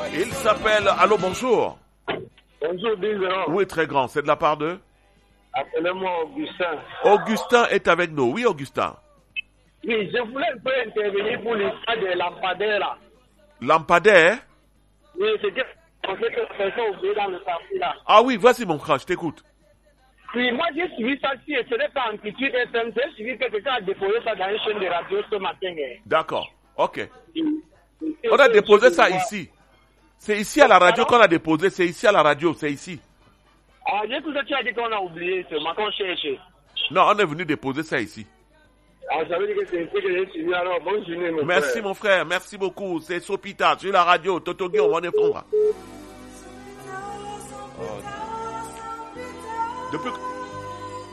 Il s'appelle... Allô, bonjour. Bonjour, Bill. Oui, très grand. C'est de la part de... Appelez-moi Augustin. Augustin est avec nous. Oui, Augustin. Oui, je voulais un peu intervenir pour l'histoire des lampadaires là. Lampadaire? Oui, c'est que on sait que la personne oubliée dans le parti là. Ah oui, vas-y mon frère, je t'écoute. Oui, moi j'ai suivi ça si ce n'est pas Amplitude FM, j'ai suivi que quelqu'un a déposé ça dans une chaîne de radio ce matin. D'accord, ok. On a déposé ça ici. C'est ici à la radio qu'on a déposé, c'est ici à la radio, c'est ici. Ah, j'ai tout ça, tu as dit qu'on a oublié, c'est moi qu'on cherche. Non, on est venu déposer ça ici. Ah, ça veut dire que c'est ici que j'ai suivi, alors bonne journée mon frère. Merci mon frère, merci beaucoup. C'est Sopita, sur la radio, Totogi, on va Depuis que...